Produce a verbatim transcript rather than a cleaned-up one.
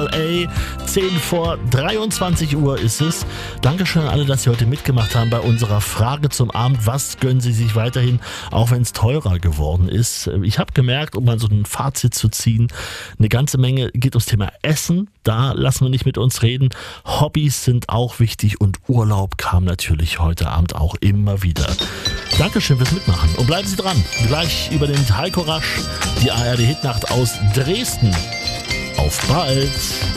L A. zehn vor dreiundzwanzig Uhr ist es. Dankeschön an alle, dass Sie heute mitgemacht haben bei unserer Frage zum Abend. Was gönnen Sie sich weiterhin, auch wenn es teurer geworden ist? Ich habe gemerkt, um mal so ein Fazit zu ziehen, eine ganze Menge geht ums Thema Essen. Da lassen wir nicht mit uns reden. Hobbys sind auch wichtig und Urlaub kam natürlich heute Abend auch immer wieder. Dankeschön fürs Mitmachen und bleiben Sie dran. Gleich über den Heiko Rasch, die A R D Hitnacht aus Dresden. Auf bald!